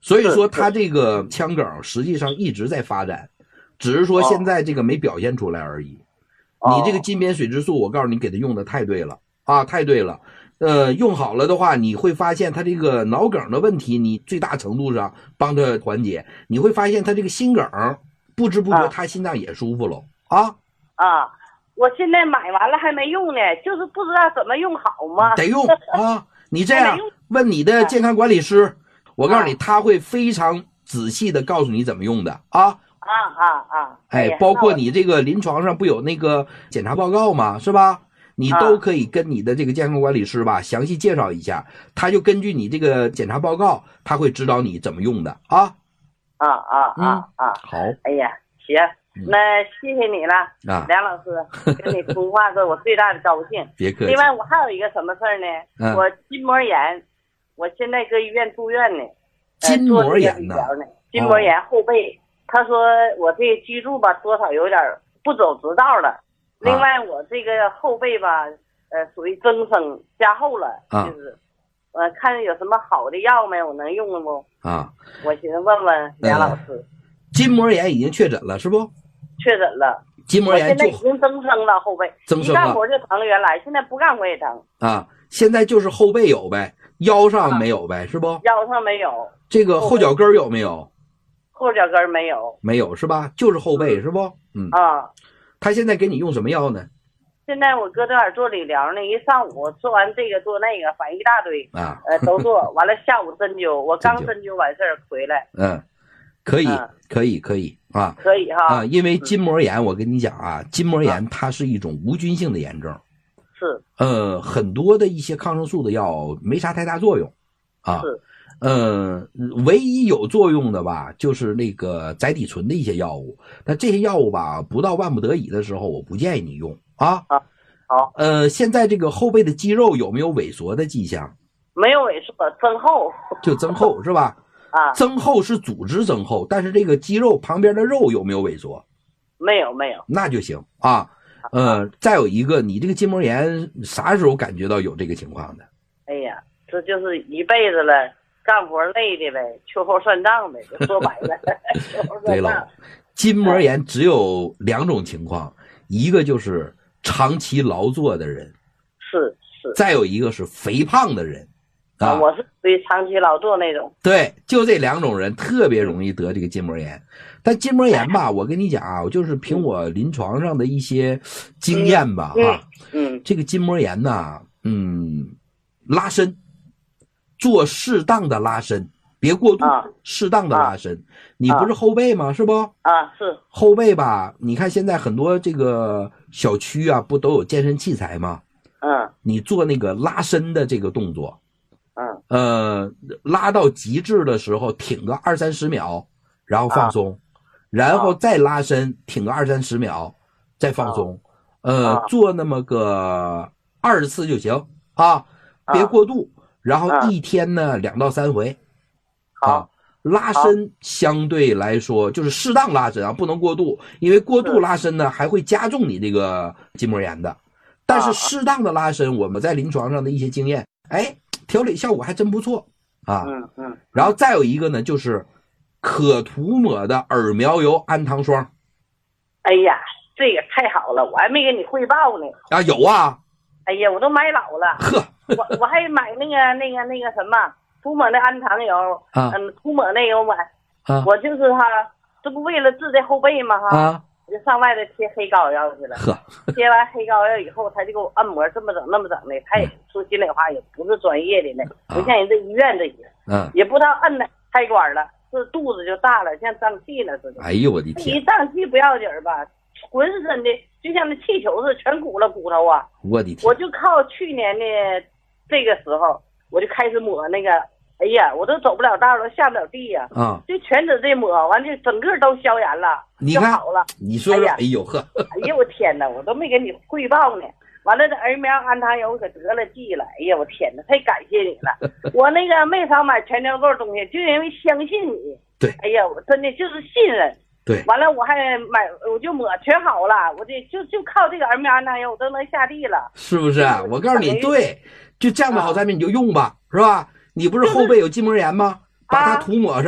所以说他这个腔梗实际上一直在发展，只是说现在这个没表现出来而已。你这个金边水质素，我告诉你，给他用的太对了啊，太对了。用好了的话，你会发现他这个脑梗的问题，你最大程度上帮他缓解。你会发现他这个心梗，不知不觉他心脏也舒服了啊。 我现在买完了还没用呢，就是不知道怎么用好嘛。 得用啊！你这样问你的健康管理师，我告诉你，他会非常仔细的告诉你怎么用的啊。包括你这个临床上不有那个检查报告吗？是吧？你都可以跟你的这个健康管理师吧详细介绍一下，他就根据你这个检查报告，他会指导你怎么用的啊。 好。哎呀，行，那谢谢你了，梁老师，跟你通话是我最大的高兴。 别客气。 另外我还有一个什么事儿呢？我筋膜炎，我现在搁医院住院呢。 筋膜炎呢？ 筋膜炎后背。他说我这个脊柱吧，多少有点不走直道了。另外我这个后背吧，属于增生加厚了，就是看有什么好的药没有能用的不？我寻思问问梁老师。 筋膜炎已经确诊了是不？ 确诊了。 筋膜炎现在已经增生了后背， 增生了， 一干活就疼，原来现在不干活也疼。 现在就是后背有呗，腰上没有呗，是不？ 腰上没有。 这个后脚跟有没有？ 后脚跟没有。 没有是吧？就是后背是不？他现在给你用什么药呢？ 现在我搁这儿做理疗呢，一上午做完这个做那个，反正一大堆都做完了，下午针灸，我刚针灸完事儿回来。 可以可以可以哈因为筋膜炎，我跟你讲啊，筋膜炎它是一种无菌性的炎症， 是很多的一些抗生素的药没啥太大作用唯一有作用的吧，就是那个甾体醇的一些药物，但这些药物吧，不到万不得已的时候，我不建议你用啊。 好。 现在这个后背的肌肉有没有萎缩的迹象？ 没有萎缩，增厚。 就增厚是吧？增厚是组织增厚，但是这个肌肉旁边的肉有没有萎缩？ 没有。 那就行啊。再有一个，你这个筋膜炎啥时候感觉到有这个情况的？ 哎呀，这就是一辈子了。干活累的呗，秋后算账呗，说白了。 对了，筋膜炎只有2种情况，一个就是长期劳作的人， 是， 再有一个是肥胖的人。 我是属于长期劳作那种。 对，就这2种人特别容易得这个筋膜炎。但筋膜炎吧，我跟你讲啊，我就是凭我临床上的一些经验吧，这个筋膜炎呢，拉伸。做适当的拉伸，别过度，适当的拉伸。你不是后背吗？是不？ 是后背吧？你看现在很多这个小区啊，不都有健身器材吗？你做那个拉伸的这个动作，拉到极致的时候挺个20-30秒，然后放松，然后再拉伸，挺个20-30秒，再放松。做那么个20次就行啊，别过度。然后一天呢2到3回，拉伸相对来说就是适当拉伸啊，不能过度，因为过度拉伸呢还会加重你这个筋膜炎的。但是适当的拉伸，我们在临床上的一些经验，调理效果还真不错啊。然后再有一个呢，就是可涂抹的耳苗油氨糖霜。 哎呀，这个太好了，我还没给你汇报呢。 有啊。 哎呀，我都买老了。我还买那个什么涂抹的氨糖油，涂抹那个我买。我就是这不为了治这后背吗？我就上外头贴黑膏药去了。贴完黑膏药以后，他就给我按摩，这么整那么整的。他也说心里话，也不是专业的呢，不像人这医院这些，也不知道按的开关了，这肚子就大了，像胀气了似的。 哎呦我的天！ 一胀气不要紧吧，浑身的就像那气球似的，全鼓了骨头啊！ 我的天！ 我就靠去年的这个时候，我就开始抹那个，哎呀，我都走不了道了，下不了地呀，就全指这抹完，就整个都消炎了， 你看好了。 你说说，哎呦呵！ 哎呦我天哪，我都没给你汇报呢。完了，这儿苗氨糖油可得了剂了，哎呀我天哪，太感谢你了！我那个没少买全条购东西，就因为相信你。 对， 哎呀，我真的就是信任。 对， 完了我还买，我就抹全好了，我这就靠这个儿苗氨糖油，我都能下地了， 是不是？我告诉你，对，就这样的好产品你就用吧，是吧？你不是后背有筋膜炎吗？把它涂抹上。